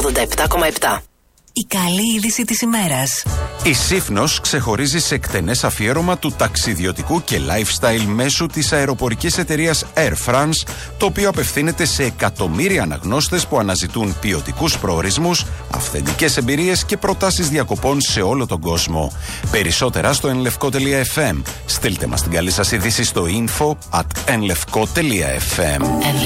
87,7. Η καλή είδηση της ημέρας. Η Σύφνος ξεχωρίζει σε εκτενές αφιέρωμα του ταξιδιωτικού και lifestyle μέσου της αεροπορικής εταιρείας Air France, το οποίο απευθύνεται σε εκατομμύρια αναγνώστες που αναζητούν ποιοτικούς προορισμούς, αυθεντικές εμπειρίες και προτάσεις διακοπών σε όλο τον κόσμο. Περισσότερα στο enlevko.fm. Στείλτε μας την καλή σας είδηση στο info@enlevko.fm.